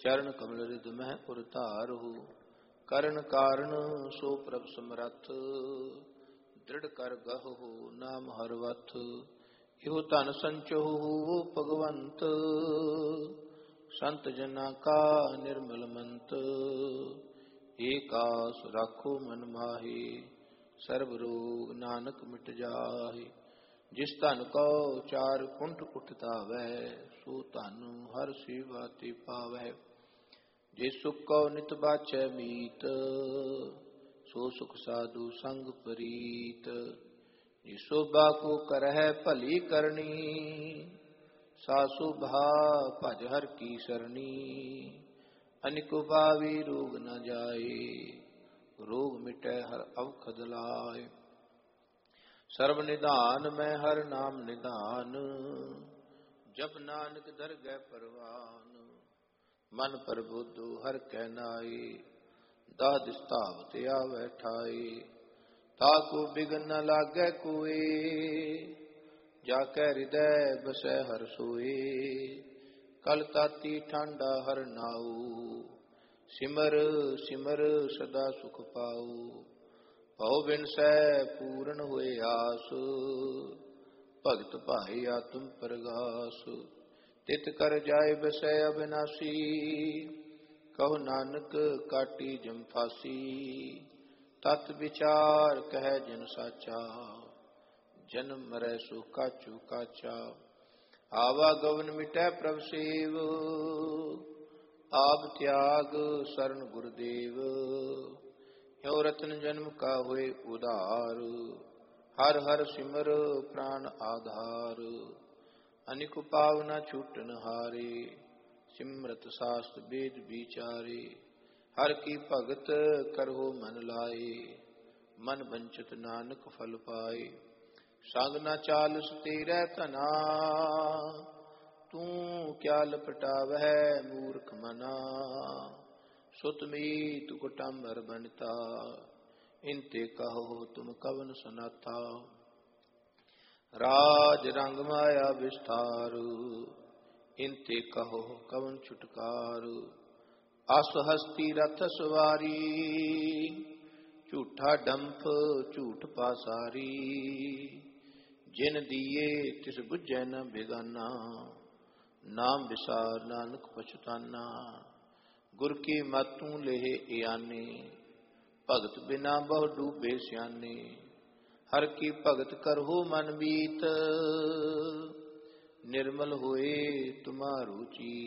ਚਰਨ ਕਮਲ ਰਿਦ ਮਹਿ ਉਰ ਧਾਰਹੁ। ਕਰਨ ਕਾਰਨ ਸੋ ਪ੍ਰਭ ਸਮਰੱਥ, ਦ੍ਰਿੜ ਕਰ ਗਹੁ ਨਾਮ ਹਰ ਵਥ। ਇਹੋ ਧਨ ਸੰਚਹੁ ਭਗਵੰਤ, ਸੰਤ ਜਨਾ ਕਾ ਨਿਰਮਲ ਮੰਤ। ਏਕਾਸ ਰਾਖੋ ਮਨ ਮਾਹੀ, ਸਰਬ ਰੋਗ ਨਾਨਕ ਮਿਟ ਜਾਹੇ। ਜਿਸ ਧਨ ਕੋ ਚਾਰ ਕੁੰਠ ਕੁਟ ਧਾਵੈ, ਸੋ ਧਨ ਹਰ ਸੇਵਾ ਤੇ ਪਾਵੈ। ਜੇ ਸੁਖ ਕੋ ਨਿਤ ਬਾਛੈ ਮੀਤ, ਸੋ ਸੁਖ ਸਾਧੂ ਸੰਗ ਪ੍ਰੀਤ। ਜੇ ਸੋਭਾ ਕੋ ਕਰਹਿ ਭਲੀ ਕਰਨੀ, ਸਾ ਸੋਭਾ ਭਜ ਹਰ ਕੀ ਸਰਣੀ। ਅਨਿਕ ਉਪਾਵੀ ਰੋਗ ਨ ਜਾਏ, ਰੋਗ ਮਿਟੈ ਹਰ ਅਵਖਦ ਲਾਏ। ਸਰਬ ਨਿਧਾਨ ਮੈਂ ਹਰ ਨਾਮ ਨਿਧਾਨ, ਜਪ ਨਾਨਕ ਦਰਗਹਿ ਪਰਵਾਨ। ਮਨ ਪ੍ਰਬੁੱਧੁ ਹਰ ਕੈ ਨਾਈ, ਦਾਹ ਦਿਸ ਧਾਵਤ ਆਵੈ ਠਾਈ। ਤਾਕੂ ਬਿਗਨ ਨ ਲਾਗੈ ਕੋਇ, ਜਾ ਕੈ ਹਿਰਦੈ ਬਸੈ ਹਰਿ ਸੋਇ। ਕਲ ਤਾਤੀ ਠਾਂਡਾ ਹਰਿ ਨਾਉ, ਸਿਮਰ ਸਿਮਰ ਸਦਾ ਸੁਖ ਪਾਉ। ਭਉ ਬਿਨਸੈ ਪੂਰਨ ਹੋਏ ਆਸ, ਭਗਤ ਭਾਈ ਆਤਮ ਪ੍ਰਗਾਸ। ਤਿਤ ਕਰ ਜਾਇ ਬਸੈ ਅਬਿਨਾਸੀ, ਕਹੋ ਨਾਨਕ ਕਾਟੀ ਜਮ ਫਾਸੀ। ਤਤ ਵਿਚਾਰ ਕਹਿ ਜਿਨ ਸਾਚਾ, ਜਨਮ ਮਰੈ ਸੋ ਕਾਚੂ ਕਾਚਾ। ਆਵਾ ਗਵਨ ਮਿਟੈ ਪ੍ਰਭ ਸੇਵ, ਆਪ ਤਿਆਗ ਸਰਨ ਗੁਰਦੇਵ। ਹਿਉ ਰਤਨ ਜਨਮ ਕਾ ਹੋਏ ਉਧਾਰ, ਹਰ ਹਰ ਸਿਮਰ ਪ੍ਰਾਨ ਆਧਾਰ। ਅਨਿਕ ਪਾਵਨਾ ਛੂਟਨ ਹਾਰੇ, ਸਿਮਰਤ ਸਾਸਤ ਵੇਦ ਵਿਚਾਰੇ। ਹਰ ਕੀ ਭਗਤ ਕਰਹੁ ਮਨ ਲਾਏ, ਮਨ ਬੰਚਿਤ ਨਾਨਕ ਫਲ ਪਾਏ। ਸੰਗ ਨ ਚਾਲਸ ਤੇਰੇ ਧਨਾ, ਤੂੰ ਕਿਆ ਲਪਟਾਵਹਿ ਮੂਰਖ ਮਨਾ। ਸੁਤ ਮੀਤ ਕੁਟੰਬਰ ਬਨਤਾ, ਇਨਤੇ ਕਹੋ ਤੁਮ ਕਵਨ ਸਨਾਥਾ। ਰਾਜ ਰੰਗ ਮਾਇਆ ਵਿਸਥਾਰ, ਇਨਤੇ ਕਹੋ ਕਵਨ ਛੁਟਕਾਰ। ਅਸ ਹਸਤੀ ਰਥ ਸਵਾਰੀ, ਝੂਠਾ ਡੰਫ ਝੂਠ ਪਾਸਾਰੀ। ਜਿਨ ਦੀਏ ਤਿਸ ਬੁਝੈ ਨ ਬੇਗਾਨਾ, ਨਾਮ ਵਿਸਾਰ ਨਾਨਕ ਪਛਤਾਨਾ। ਗੁਰ ਕੀ ਮਤੁ ਲੇਹਿ ਇਆਨੇ, ਭਗਤ ਬਿਨਾ ਬਹੁ ਡੂਬੇ ਸਿਆਨੇ। ਹਰ ਕੀ ਭਗਤ ਕਰਹੁ ਮਨ ਮੀਤ, ਨਿਰਮਲ ਹੋਏ ਤੁਮਾਰੂ ਚੀਤ।